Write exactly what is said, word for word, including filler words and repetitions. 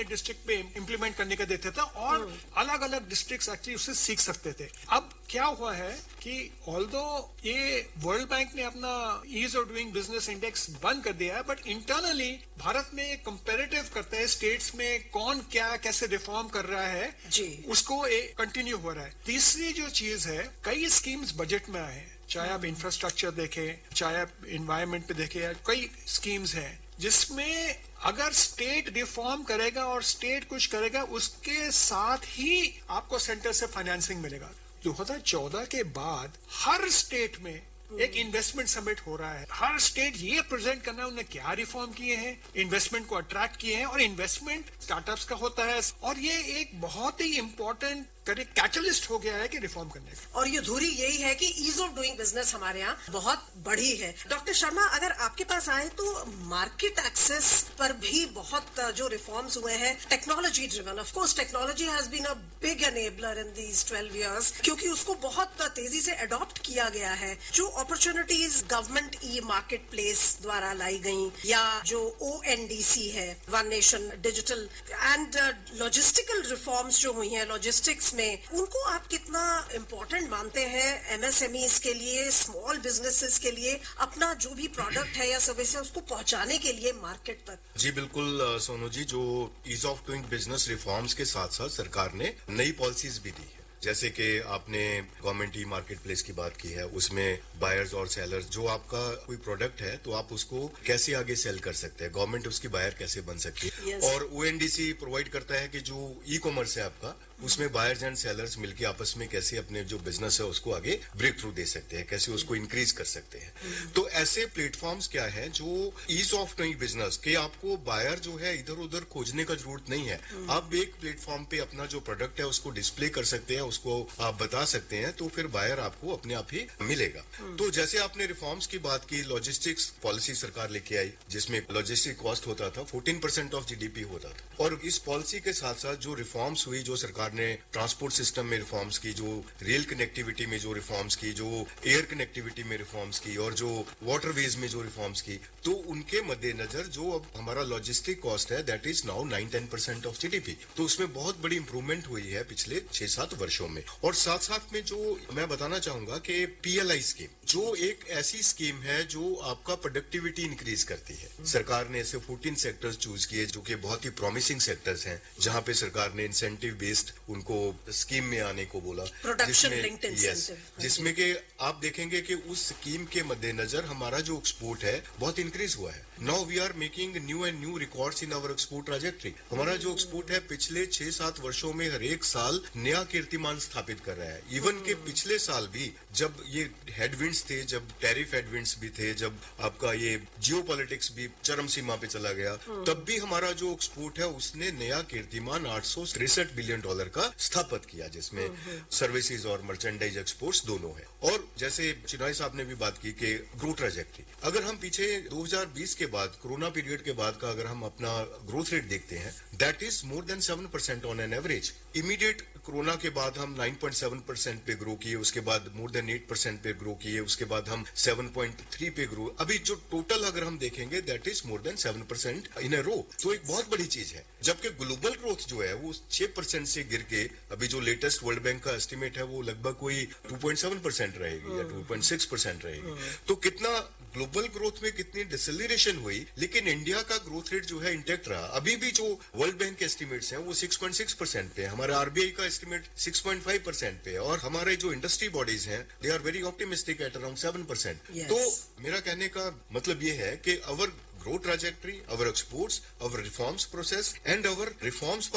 District पे implement करने का देते थे और अलग अलग डिस्ट्रिक्ट्स एक्चुअली उससे सीख सकते थे। अब क्या हुआ है कि ऑल्दो ये वर्ल्ड बैंक ने अपना ease of doing business index बंद कर दिया है, बट इंटरनली भारत में कंपैरेटिव करते हैं स्टेट्स में कौन क्या कैसे रिफॉर्म कर रहा है जी, उसको कंटिन्यू हो रहा है। तीसरी जो चीज है, कई स्कीम्स बजट में आए हैं, चाहे आप इंफ्रास्ट्रक्चर देखें, चाहे आप इन्वायरमेंट पे देखें, कई स्कीम्स हैं जिसमें अगर स्टेट रिफॉर्म करेगा और स्टेट कुछ करेगा उसके साथ ही आपको सेंटर से फाइनेंसिंग मिलेगा। दो हजार चौदह के बाद हर स्टेट में एक इन्वेस्टमेंट समिट हो रहा है। हर स्टेट ये प्रेजेंट करना है उन्हें क्या रिफॉर्म किए हैं, इन्वेस्टमेंट को अट्रैक्ट किए हैं, और इन्वेस्टमेंट स्टार्टअप्स का होता है और ये एक बहुत ही इंपॉर्टेंट कैटलिस्ट हो गया है कि रिफॉर्म करने का। और ये धुरी यही है कि ईज ऑफ डूइंग बिजनेस हमारे यहाँ बहुत बढ़ी है। डॉक्टर शर्मा, अगर आपके पास आए तो मार्केट एक्सेस पर भी बहुत जो रिफॉर्म्स हुए हैं, technology driven, of course technology has been a big enabler in these twelve years, क्योंकि उसको बहुत तेजी से अडॉप्ट किया गया है। जो opportunities government e market place द्वारा लाई गई, या जो ओ एन डी सी है, one nation digital, and logistical reforms जो हुई हैं लॉजिस्टिक्स में, उनको आप कितना इम्पोर्टेंट मानते हैं एमएसएमईज के लिए, स्मॉल बिजनेसेस के लिए, अपना जो भी प्रोडक्ट है या सर्विस है उसको पहुंचाने के लिए मार्केट तक? जी बिल्कुल सोनू जी, जो ease of doing business reforms के साथ साथ सरकार ने नई पॉलिसीज भी दी है। जैसे कि आपने गवर्नमेंट ई मार्केट प्लेस की बात की है, उसमें बायर्स और सेलर्स, जो आपका कोई प्रोडक्ट है तो आप उसको कैसे आगे सेल कर सकते हैं, गवर्नमेंट उसकी बायर कैसे बन सकती है। yes. और ओएनडीसी प्रोवाइड करता है कि जो ई कॉमर्स है आपका, उसमें बायर्स एंड सेलर्स मिलकर आपस में कैसे अपने जो बिजनेस है उसको आगे ब्रेक थ्रू दे सकते हैं, कैसे उसको इंक्रीज कर सकते हैं। mm. तो ऐसे प्लेटफॉर्म्स क्या है जो ईज ऑफ डूइंग बिजनेस के, आपको बायर जो है इधर उधर खोजने का जरूरत नहीं है। mm. आप एक प्लेटफॉर्म पे अपना जो प्रोडक्ट है उसको डिस्प्ले कर सकते हैं, उसको आप बता सकते हैं, तो फिर बायर आपको अपने आप ही मिलेगा। hmm. तो जैसे आपने रिफॉर्म्स की बात की, लॉजिस्टिक्स पॉलिसी सरकार लेके आई जिसमें लॉजिस्टिक कॉस्ट होता था फोर्टीन परसेंट ऑफ जीडीपी होता था, और इस पॉलिसी के साथ साथ जो रिफॉर्म्स हुई, जो सरकार ने ट्रांसपोर्ट सिस्टम में रिफॉर्म्स की, जो रेल कनेक्टिविटी में जो रिफॉर्म्स की, जो एयर कनेक्टिविटी में रिफॉर्म्स की, और जो वाटरवेज में जो रिफॉर्म्स की, तो उनके मद्देनजर जो अब हमारा लॉजिस्टिक कॉस्ट है that is now nine ten percent of GDP. तो उसमें बहुत बड़ी इंप्रूवमेंट हुई है पिछले छह सात वर्षों में। और साथ साथ में जो मैं बताना चाहूंगा कि पीएलआई स्कीम, जो एक ऐसी स्कीम है जो आपका प्रोडक्टिविटी इंक्रीज करती है। सरकार ने ऐसे फोर्टीन सेक्टर्स चूज किए जो कि बहुत ही प्रॉमिसिंग सेक्टर्स हैं, जहां पे सरकार ने इंसेंटिव बेस्ड उनको स्कीम में आने को बोला, जिसमें यस जिसमें कि आप देखेंगे कि उस स्कीम के मद्देनजर हमारा जो एक्सपोर्ट है बहुत इंक्रीज हुआ है। Now we are making new and new records in our export trajectory. हमारा जो एक्सपोर्ट है पिछले छह सात वर्षों में हर एक साल नया कीर्तिमान स्थापित कर रहा है। इवन के पिछले साल भी जब ये हेडविंड्स थे, जब टैरिफ हेडविंड्स भी थे, जब आपका ये जियोपॉलिटिक्स भी चरम सीमा पे चला गया, तब भी हमारा जो एक्सपोर्ट है उसने नया कीर्तिमान आठ सौ तिरसठ बिलियन डॉलर का स्थापित किया, जिसमें सर्विसेज और मर्चेंडाइज एक्सपोर्ट्स दोनों है। और जैसे चिनाई साहब ने भी बात की कि ग्रोथ ट्रैजेक्टरी, अगर हम पीछे दो हज़ार बीस के बाद, कोरोना पीरियड के बाद का अगर हम अपना ग्रोथ रेट देखते हैं, that is more than seven percent on an average. Immediate corona के बाद हम नाइन पॉइंट सेवन परसेंट पे ग्रो किए, उसके बाद मोर देन एट परसेंट पे ग्रो किए, उसके बाद हम सेवन पॉइंट थ्री पे ग्रो, अभी जो टोटल अगर हम देखेंगे that is more than seven percent in अ रो। तो एक बहुत बड़ी चीज है। जबकि ग्लोबल ग्रोथ जो है वो छह परसेंट से गिर के अभी जो लेटेस्ट वर्ल्ड बैंक का एस्टिमेट है वो लगभग कोई टू पॉइंट सेवन परसेंट रहेगी या टू पॉइंट सिक्स परसेंट रहेगी। तो कितना ग्लोबल ग्रोथ में कितनी डिसेलरेशन हुई, लेकिन इंडिया का ग्रोथ रेट जो है इंटैक्ट रहा। अभी भी जो वर्ल्ड बैंक के एस्टिमेट्स हैं वो सिक्स पॉइंट सिक्स परसेंट पे, हमारा आरबीआई का estimate six point five percent पे, और हमारे जो इंडस्ट्री बॉडीज हैं they are very optimistic at around seven percent. तो मेरा कहने का मतलब ये है कि अवर growth trajectory, our exports, our reforms process and our reforms